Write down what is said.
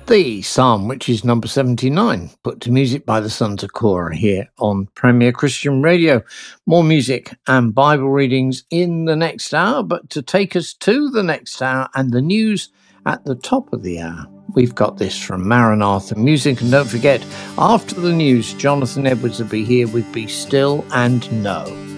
The Psalm, which is number 79, put to music by the Sons of Korah here on Premier Christian Radio. More music and Bible readings in the next hour, but to take us to the next hour and the news at the top of the hour, we've got this from Maranatha Music. And don't forget, after the news, Jonathan Edwards will be here with Be Still and Know.